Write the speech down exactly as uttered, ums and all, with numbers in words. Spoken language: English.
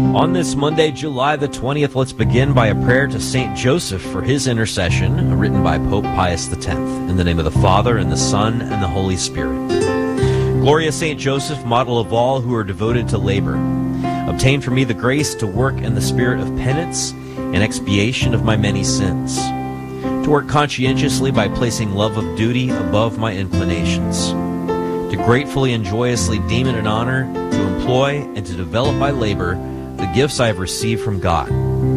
On this Monday, July the twentieth, let's begin by a prayer to Saint Joseph for his intercession, written by Pope Pius the tenth. In the name of the Father, and the Son, and the Holy Spirit. Gloria Saint Joseph, model of all who are devoted to labor, obtain for me the grace to work in the spirit of penance and expiation of my many sins, to work conscientiously by placing love of duty above my inclinations, to gratefully and joyously deem it an honor to employ and to develop by labor the gifts I have received from God,